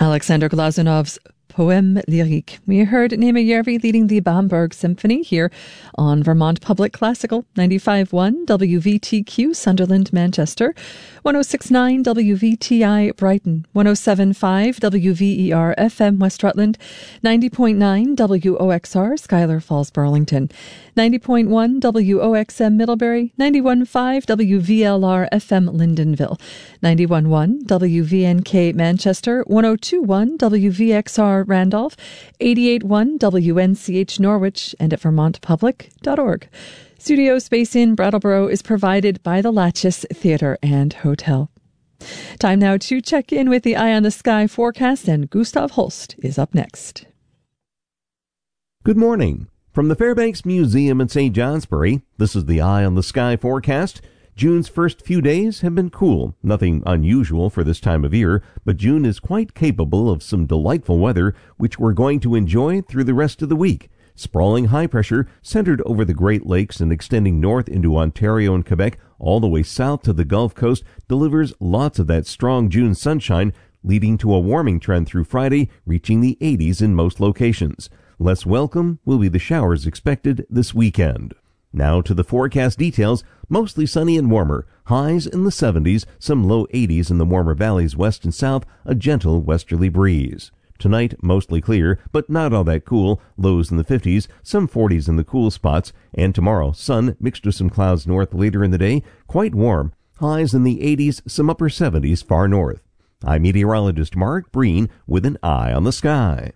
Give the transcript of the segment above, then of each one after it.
Alexander Glazunov's Poème Lyrique. We heard Nema Järvi leading the Bamberg Symphony here on Vermont Public Classical, 95.1 WVTQ Sunderland, Manchester, 106.9 WVTI Brighton, 107.5 WVER FM West Rutland, 90.9 WOXR Schuyler Falls, Burlington, 90.1 WOXM Middlebury, 91.5 WVLR FM Lyndonville, 91.1 WVNK Manchester, 102.1 WVXR Randolph, 88.1 WNCH Norwich, and at vermontpublic.org. Studio space in Brattleboro is provided by the Latches Theatre and Hotel. Time now to check in with the Eye on the Sky forecast, and Gustav Holst is up next. Good morning. From the Fairbanks Museum in St. Johnsbury, this is the Eye on the Sky forecast. June's first few days have been cool, nothing unusual for this time of year, but June is quite capable of some delightful weather, which we're going to enjoy through the rest of the week. Sprawling high pressure centered over the Great Lakes and extending north into Ontario and Quebec, all the way south to the Gulf Coast, delivers lots of that strong June sunshine, leading to a warming trend through Friday, reaching the 80s in most locations. Less welcome will be the showers expected this weekend. Now to the forecast details. Mostly sunny and warmer. Highs in the 70s, some low 80s in the warmer valleys west and south, a gentle westerly breeze. Tonight, mostly clear, but not all that cool. Lows in the 50s, some 40s in the cool spots. And tomorrow, sun mixed with some clouds north later in the day. Quite warm. Highs in the 80s, some upper 70s far north. I'm meteorologist Mark Breen with an Eye on the Sky.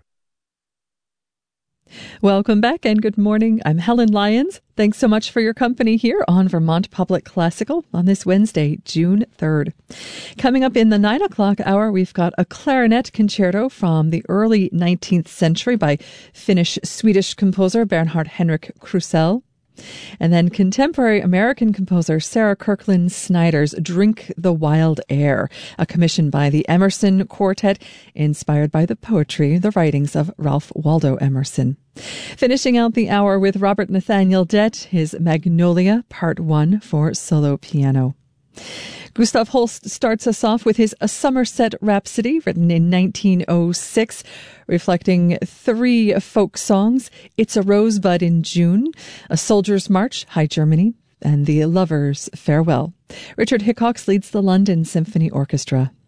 Welcome back and good morning. I'm Helen Lyons. Thanks so much for your company here on Vermont Public Classical on this Wednesday, June 3rd. Coming up in the 9 o'clock hour, we've got a clarinet concerto from the early 19th century by Finnish-Swedish composer Bernhard Henrik Krusell. And then contemporary American composer Sarah Kirkland Snyder's Drink the Wild Air, a commission by the Emerson Quartet, inspired by the poetry, the writings of Ralph Waldo Emerson. Finishing out the hour with Robert Nathaniel Dett, his Magnolia Part 1 for solo piano. Gustav Holst starts us off with his A Somerset Rhapsody, written in 1906, reflecting 3 folk songs: It's a Rosebud in June, A Soldier's March, High Germany, and The Lover's Farewell. Richard Hickox leads the London Symphony Orchestra.